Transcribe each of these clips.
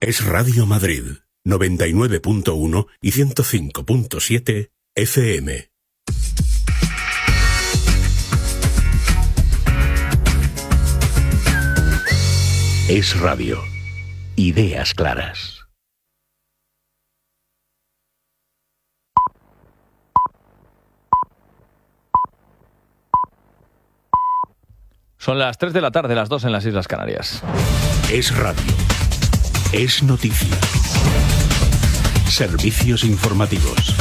Es Radio Madrid, 99.1 y 105.7 FM. Es Radio. Ideas claras. Son las 3 de la tarde, las 2 en las Islas Canarias. Es Radio. Es noticia. Servicios informativos.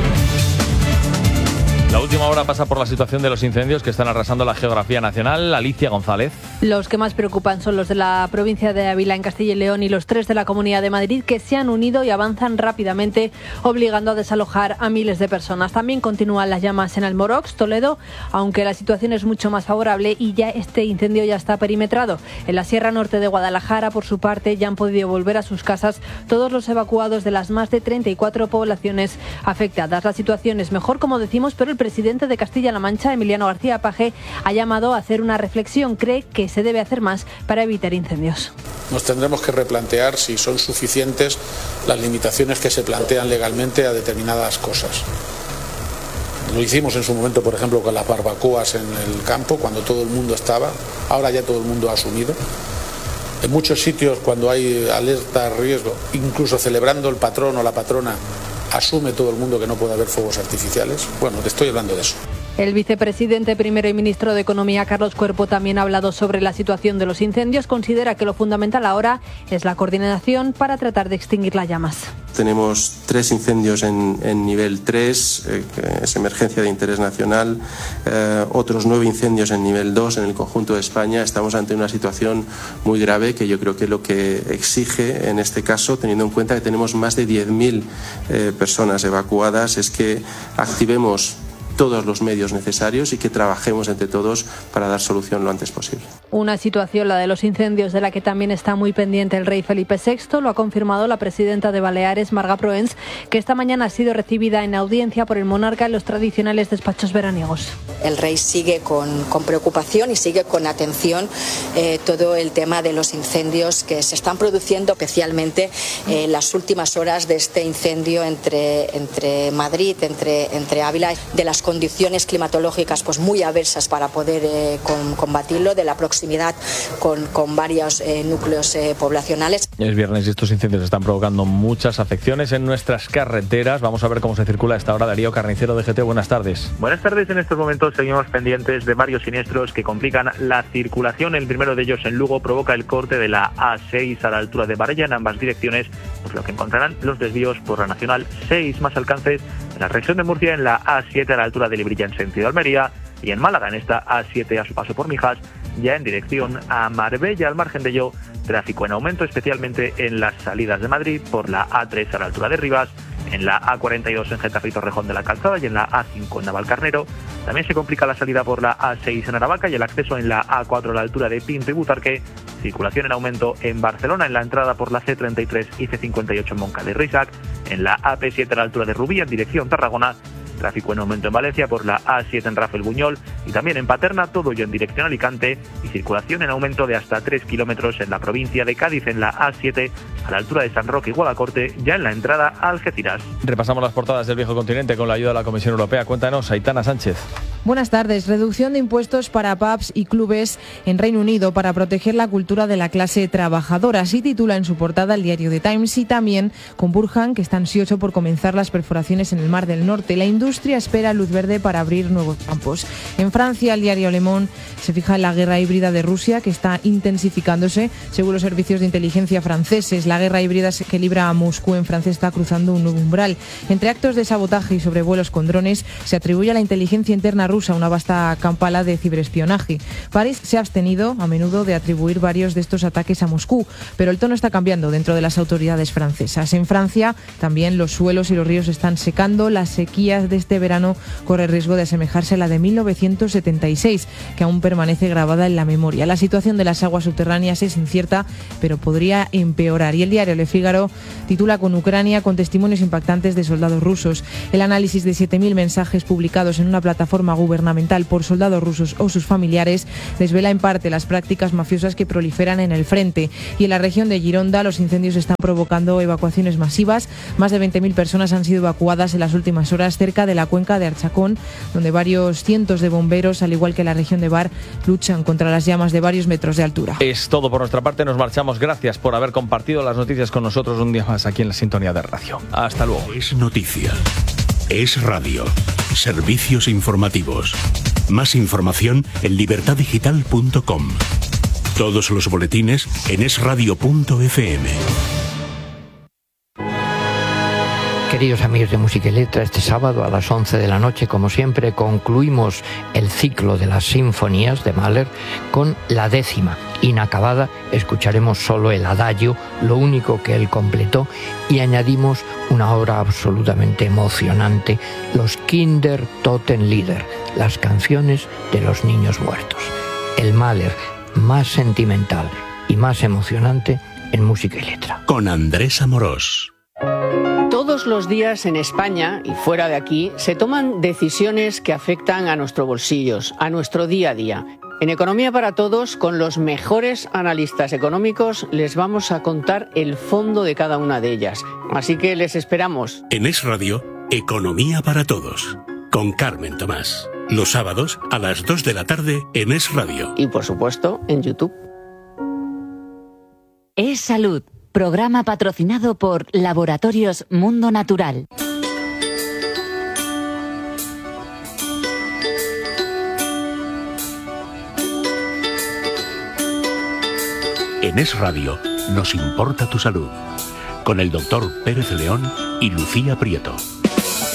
La última hora pasa por la situación de los incendios que están arrasando la geografía nacional. Alicia González. Los que más preocupan son los de la provincia de Ávila, en Castilla y León, y los 3 de la Comunidad de Madrid, que se han unido y avanzan rápidamente, obligando a desalojar a miles de personas. También continúan las llamas en Almorox, Toledo, aunque la situación es mucho más favorable y ya este incendio ya está perimetrado. En la Sierra Norte de Guadalajara, por su parte, ya han podido volver a sus casas todos los evacuados de las más de 34 poblaciones afectadas. La situación es mejor, como decimos, pero el presidente de Castilla-La Mancha, Emiliano García Paje, ha llamado a hacer una reflexión. Cree que se debe hacer más para evitar incendios. Nos tendremos que replantear si son suficientes las limitaciones que se plantean legalmente a determinadas cosas. Lo hicimos en su momento, por ejemplo, con las barbacoas en el campo, cuando todo el mundo estaba. Ahora ya todo el mundo ha asumido. En muchos sitios, cuando hay alerta, riesgo, incluso celebrando el patrón o la patrona, asume todo el mundo que no puede haber fuegos artificiales. Bueno, te estoy hablando de eso. El vicepresidente primero y ministro de Economía, Carlos Cuerpo, también ha hablado sobre la situación de los incendios. Considera que lo fundamental ahora es la coordinación para tratar de extinguir las llamas. Tenemos 3 incendios en nivel 3, que es emergencia de interés nacional, otros 9 incendios en nivel 2 en el conjunto de España. Estamos ante una situación muy grave que yo creo que lo que exige en este caso, teniendo en cuenta que tenemos más de 10.000 personas evacuadas, es que activemos todos los medios necesarios y que trabajemos entre todos para dar solución lo antes posible. Una situación, la de los incendios, de la que también está muy pendiente el rey Felipe VI. Lo ha confirmado la presidenta de Baleares, Marga Proens, que esta mañana ha sido recibida en audiencia por el monarca en los tradicionales despachos veraniegos. El rey sigue con preocupación y sigue con atención todo el tema de los incendios que se están produciendo, especialmente las últimas horas de este incendio entre Madrid, entre Ávila, de las condiciones climatológicas pues muy adversas para poder combatirlo, de la proximidad con varios núcleos poblacionales. Es viernes y estos incendios están provocando muchas afecciones en nuestras carreteras. Vamos a ver cómo se circula a esta hora. Darío Carnicero, de GT, buenas tardes. Buenas tardes. En estos momentos seguimos pendientes de varios siniestros que complican la circulación. El primero de ellos en Lugo provoca el corte de la A6 a la altura de Barella en ambas direcciones, por lo que encontrarán los desvíos por la Nacional 6, más alcances en la región de Murcia en la A7 a la altura de Librilla en sentido Almería, y en Málaga en esta A7 a su paso por Mijas, ya en dirección a Marbella. Al margen de ello, tráfico en aumento, especialmente en las salidas de Madrid por la A3 a la altura de Rivas, en la A42 en Getafe y Torrejón de la Calzada y en la A5 en Navalcarnero. También se complica la salida por la A6 en Aravaca y el acceso en la A4 a la altura de Pinto y Butarque. Circulación en aumento en Barcelona en la entrada por la C33 y C58 en Moncada y Risac, en la AP7 a la altura de Rubí en dirección Tarragona. Tráfico en aumento en Valencia por la A7 en Rafael Buñol y también en Paterna, todo ello en dirección a Alicante, y circulación en aumento de hasta 3 kilómetros en la provincia de Cádiz en la A7 a la altura de San Roque y Guadacorte, ya en la entrada a Algeciras. Repasamos las portadas del viejo continente con la ayuda de la Comisión Europea. Cuéntanos, Aitana Sánchez. Buenas tardes. Reducción de impuestos para pubs y clubes en Reino Unido para proteger la cultura de la clase trabajadora. Así titula en su portada el diario The Times, y también con Burhan, que está ansioso por comenzar las perforaciones en el Mar del Norte. La industria espera luz verde para abrir nuevos campos. En Francia, el diario Le Monde se fija en la guerra híbrida de Rusia, que está intensificándose. Según los servicios de inteligencia franceses, la guerra híbrida que libra a Moscú en Francia está cruzando un nuevo umbral. Entre actos de sabotaje y sobrevuelos con drones, se atribuye a la inteligencia interna rusa una vasta campala de ciberespionaje. París se ha abstenido a menudo de atribuir varios de estos ataques a Moscú, pero el tono está cambiando dentro de las autoridades francesas. En Francia también los suelos y los ríos están secando. La sequía de este verano corre riesgo de asemejarse a la de 1976, que aún permanece grabada en la memoria. La situación de las aguas subterráneas es incierta, pero podría empeorar. Y el diario Le Figaro titula con Ucrania con testimonios impactantes de soldados rusos. El análisis de 7.000 mensajes publicados en una plataforma gubernamental por soldados rusos o sus familiares desvela en parte las prácticas mafiosas que proliferan en el frente. Y en la región de Gironda los incendios están provocando evacuaciones masivas. Más de 20.000 personas han sido evacuadas en las últimas horas cerca de la cuenca de Archacón, donde varios cientos de bomberos, al igual que la región de Bar, luchan contra las llamas de varios metros de altura. Es todo por nuestra parte, nos marchamos. Gracias por haber compartido las noticias con nosotros un día más aquí en la sintonía de radio. Hasta luego. Es noticia. Es radio. Servicios informativos. Más información en libertaddigital.com. Todos los boletines en esradio.fm. Queridos amigos de Música y Letra, este sábado a las 11 de la noche, como siempre, concluimos el ciclo de las sinfonías de Mahler con la 10ª, inacabada. Escucharemos solo el adagio, lo único que él completó, y añadimos una obra absolutamente emocionante, los Kindertotenlieder, las canciones de los niños muertos. El Mahler más sentimental y más emocionante en Música y Letra. Con Andrés Amorós. Todos los días en España y fuera de aquí se toman decisiones que afectan a nuestros bolsillos, a nuestro día a día. En Economía para Todos, con los mejores analistas económicos, les vamos a contar el fondo de cada una de ellas. Así que les esperamos. En Es Radio, Economía para Todos, con Carmen Tomás. Los sábados a las 2 de la tarde en Es Radio. Y por supuesto, en YouTube. Es Salud. Programa patrocinado por Laboratorios Mundo Natural. En Es Radio nos importa tu salud. Con el doctor Pérez León y Lucía Prieto.